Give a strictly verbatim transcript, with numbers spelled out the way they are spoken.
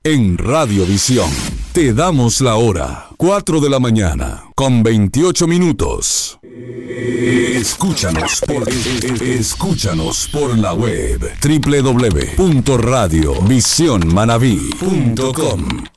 en Radiovisión. Te damos la hora, cuatro de la mañana, con veintiocho minutos. Escúchanos por, escúchanos por la web doble u doble u doble u punto radio visión manaví punto com.